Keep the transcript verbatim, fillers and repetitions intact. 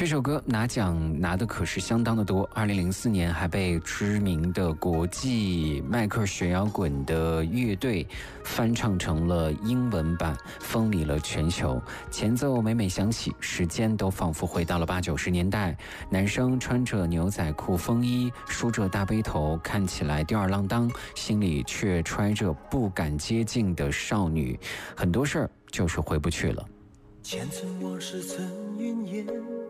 这首歌拿奖拿的可是相当的多，二零零四年还被知名的国际迈克尔学摇滚的乐队翻唱成了英文版，风靡了全球。前奏每每响起，时间都仿佛回到了八九十年代。男生穿着牛仔裤风衣，梳着大背头，看起来吊儿郎当，心里却揣着不敢接近的少女。很多事儿就是回不去了。 前尘往事曾云烟，